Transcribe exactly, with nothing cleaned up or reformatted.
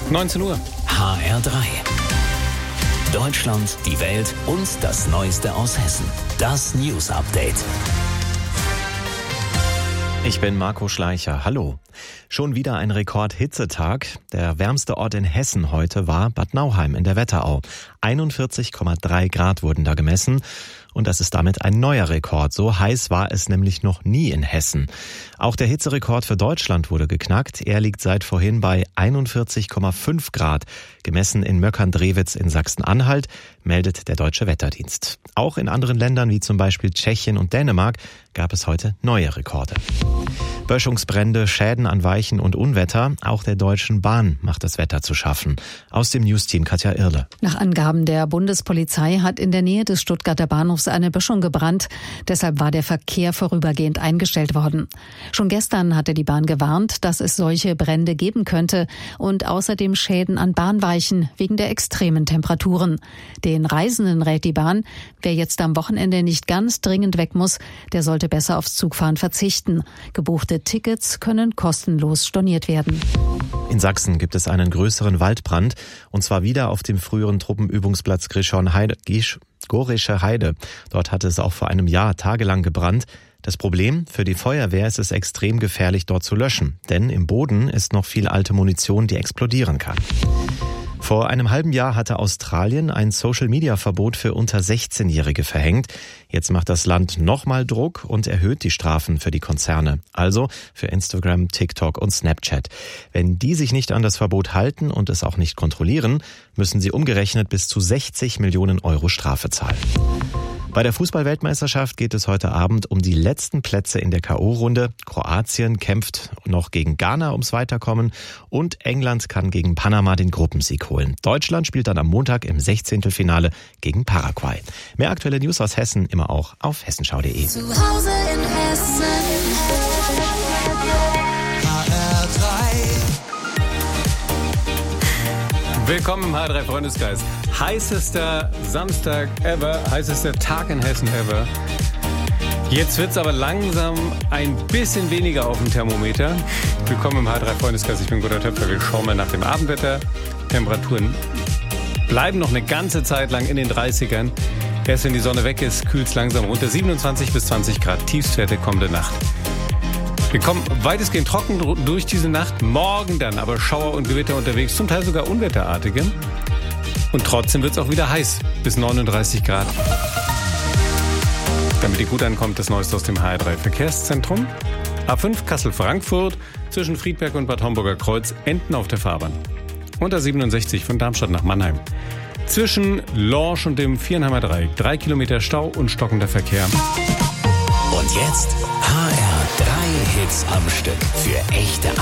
neunzehn Uhr. H R drei. Deutschland, die Welt und das Neueste aus Hessen. Das News Update. Ich bin Marco Schleicher. Hallo. Schon wieder ein Rekord-Hitzetag. Der wärmste Ort in Hessen heute war Bad Nauheim in der Wetterau. einundvierzig Komma drei Grad wurden da gemessen. Und das ist damit ein neuer Rekord. So heiß war es nämlich noch nie in Hessen. Auch der Hitzerekord für Deutschland wurde geknackt. Er liegt seit vorhin bei einundvierzig Komma fünf Grad. Gemessen in Möckern-Drewitz in Sachsen-Anhalt, meldet der Deutsche Wetterdienst. Auch in anderen Ländern wie zum Beispiel Tschechien und Dänemark gab es heute neue Rekorde. Böschungsbrände, Schäden an Weichen und Unwetter. Auch der Deutschen Bahn macht das Wetter zu schaffen. Aus dem Newsteam Katja Irle. Nach Angaben der Bundespolizei hat in der Nähe des Stuttgarter Bahnhofs eine Böschung gebrannt. Deshalb war der Verkehr vorübergehend eingestellt worden. Schon gestern hatte die Bahn gewarnt, dass es solche Brände geben könnte und außerdem Schäden an Bahnweichen wegen der extremen Temperaturen. Den Reisenden rät die Bahn, wer jetzt am Wochenende nicht ganz dringend weg muss, der sollte besser aufs Zugfahren verzichten. Gebuchte Tickets können kostenlos storniert werden. In Sachsen gibt es einen größeren Waldbrand, und zwar wieder auf dem früheren Truppenübungsplatz Grischhorn-Heide, Gorische Heide. Dort hatte es auch vor einem Jahr tagelang gebrannt. Das Problem: Für die Feuerwehr ist es extrem gefährlich, dort zu löschen, denn im Boden ist noch viel alte Munition, die explodieren kann. Vor einem halben Jahr hatte Australien ein Social-Media-Verbot für unter sechzehnjährige verhängt. Jetzt macht das Land nochmal Druck und erhöht die Strafen für die Konzerne. Also für Instagram, TikTok und Snapchat. Wenn die sich nicht an das Verbot halten und es auch nicht kontrollieren, müssen sie umgerechnet bis zu sechzig Millionen Euro Strafe zahlen. Bei der Fußball-Weltmeisterschaft geht es heute Abend um die letzten Plätze in der K O-Runde. Kroatien kämpft noch gegen Ghana ums Weiterkommen und England kann gegen Panama den Gruppensieg holen. Deutschland spielt dann am Montag im Sechzehntelfinale gegen Paraguay. Mehr aktuelle News aus Hessen immer auch auf hessenschau punkt de. Zu Hause in Hessen. H R drei. Willkommen im H R drei Freundeskreis. Heißester Samstag ever, heißester Tag in Hessen ever. Jetzt wird's aber langsam ein bisschen weniger auf dem Thermometer. Willkommen im H R drei Freundeskreis, ich bin Gunnar Töpfer. Wir schauen mal nach dem Abendwetter. Temperaturen bleiben noch eine ganze Zeit lang in den dreißigern. Erst wenn die Sonne weg ist, kühlt's langsam runter. siebenundzwanzig bis zwanzig Grad, Tiefstwerte kommende Nacht. Wir kommen weitestgehend trocken durch diese Nacht. Morgen dann aber Schauer und Gewitter unterwegs, zum Teil sogar unwetterartige. Und trotzdem wird es auch wieder heiß, bis neununddreißig Grad. Damit ihr gut ankommt, das Neueste aus dem H R drei Verkehrszentrum. A fünf Kassel-Frankfurt zwischen Friedberg und Bad Homburger Kreuz enden auf der Fahrbahn. Und A siebenundsechzig von Darmstadt nach Mannheim. Zwischen Lorsch und dem Viernheimer Dreieck. Drei Kilometer Stau und stockender Verkehr. Und jetzt H R drei Hits am Stück für echte